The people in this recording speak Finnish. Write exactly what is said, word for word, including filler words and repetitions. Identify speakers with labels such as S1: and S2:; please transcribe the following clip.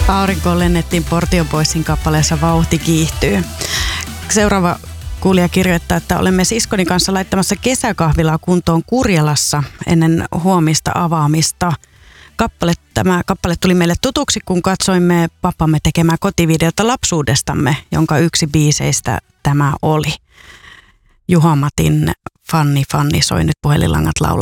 S1: Aurinkoon lennettiin Portion Boysin kappaleessa Vauhti kiihtyy. Seuraava kuulija kirjoittaa, että olemme siskoni kanssa laittamassa kesäkahvilaa kuntoon Kurjalassa ennen huomista avaamista. Kappale, tämä kappale tuli meille tutuksi, kun katsoimme papamme tekemää kotivideota lapsuudestamme, jonka yksi biiseistä tämä oli. Juha Matin Fanni Fanni soi nyt puhelinlangat laulaa.